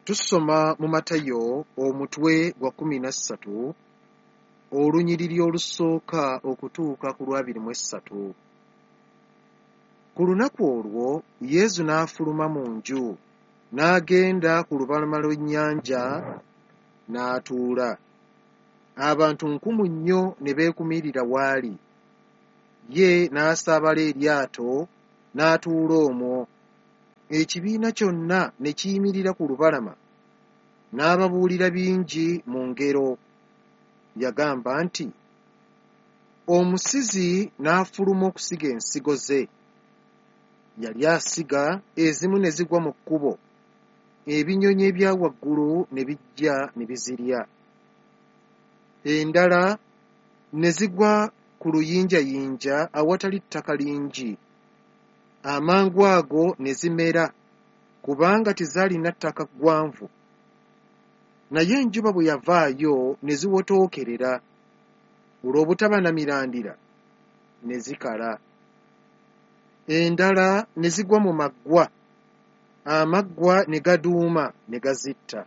Tusoma mu Matayo omutwe gwa 13 olunyiriri olusooka okutuuka ku lwa 23. Ku lunaku olwo Yesu n'afuluma mu nju n'agenda ku lubalama lw'ennyanja n'atuula. Abantu nkumu nnyo ne beekumirira w'ali. Ye n'asaabala eryato n'atuula omwo. Ekibiina kyonna ne kiyimirira ku lubalama, n'ababuulira bingi mu ngero. Yagamba nti, omusizi n'afuluma okusiga ensigo ze. Yali asiga, ezimu ne zigwa mu kkubo, ebinyonyi ebya waggulu ne bijja ne bizirya. Endala ne zigwa ku luyinjayinja awatali ttaka lingi. Amangu ago ne zimera, kubanga tezaalina ttaka ggwanvu. Naye enjuba bwe yavaayo ne ziwotookerera, olw'obutaba na mirandira ne zikala. Endala ne zigwa mu maggwa, amaggwa ne gaduuma ne gazitta.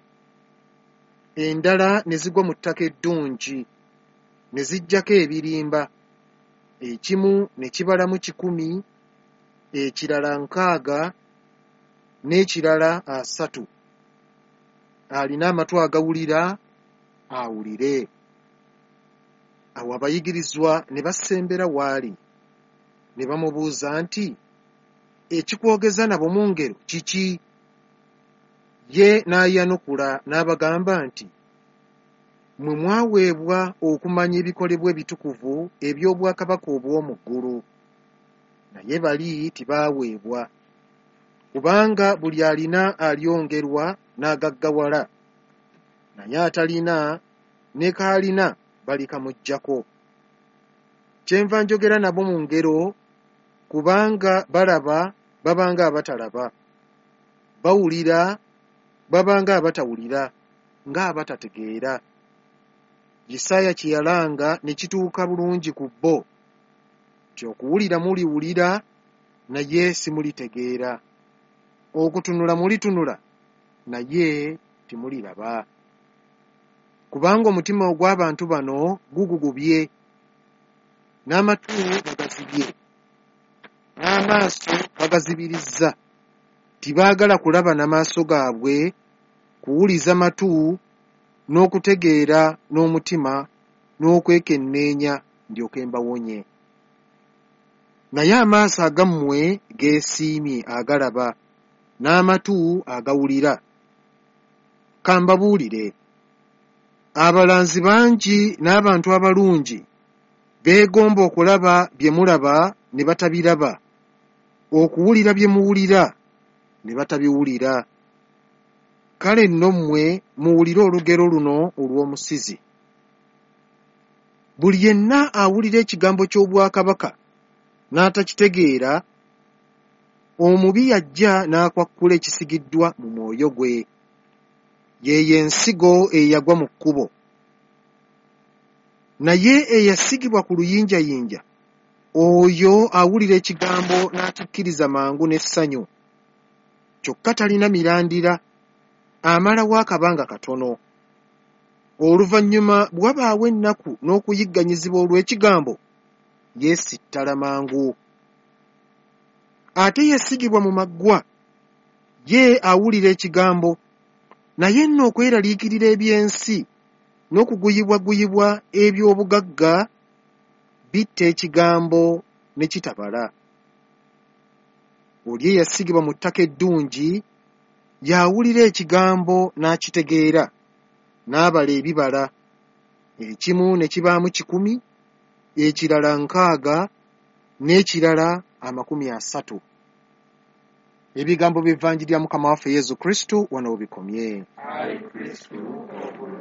Endala ne zigwa mu ttaka eddungi, ne ziggyako ebirimba, ekimu ne kibalamu 100, ekirala 60, n'ekirala 30. Alina amatu agawulira awulire. Awo abayigirizwa ne basembera w'ali, ne bamubuuza nti, ekikwogeza nabo mu ngero kiki? Ye n'ayanukula n'abagamba nti, mmwe mwaweebwa okumanya ebikolebwa ebitukuvu eby'obwakabaka obw'omu ggulu, naye bali tibaaweebwa. Kubanga buli alina alyongerwa n'agaggawala, naye atalina ne k'alina balikamuggyako. Kyenva njogera nabo mu ngero, kubanga balaba babanga abatalaba, bawulira babanga abatawulira, ng'abatategeera. Isaaya kye yalanga ne kituuka bulungi ku bo, nti okuwulira muliwulira naye simulitegeera, okutunula mulitunula naye timuliraba. Kubanga omutima ogw'abantu bano gugugubye, n'amatu bagazibye, n'amaaso bagazibirizza. Tibaagala kulaba n'amaaso gaabwe, kuwuliza matu, n'okutegeera n'omutima, n'okwekenneenya ndyoke mbawonye. Naye amaaso agammwe geesiimye agalaba, n'amatu agawulira. Ka mbabuulire, abalanzi bangi n'abantu abalungi beegomba okulaba bye mulaba ne batabiraba, okuwulira bye muwulira ne batabiwulira. Kale nno mmwe muwulire olugero luno olw'omusizi. Buli yenna awulira ekigambo ky'obwakabaka n'atakitegeera, omubi yajja n'akwakkula ekisigiddwa mu mwoyo gwe. Yeeyo ensigo eyagwa mu kkubo. Naye eyasigibwa ku luyinjayinja, oyo awulira ekigambo n'akikkiriza mangu n'essanyu, kyokka talina mirandira, amalawo akabanga katono. Oluvannyuma bwe wabaawo ennaku n'okuyigganyizibwa olw'ekigambo, yeesittala mangu. Ate yasigibwa mu maggwa, ye awulira ekigambo, naye nno okweraliikirira eby'ensi n'okuguyibwaguyibwa eby'obugagga bitta ekigambo ne kitabala. Oli eyasigibwa mu ttaka eddungi y'awulira ekigambo n'akitegeera, n'abala ebibala, ekimu ne kibaamu 10, ekirala 60, n'ekirala 30. Ebigambo by'Evvanjiri ya Mukama waffe Yesu Kristo wano we bikomye.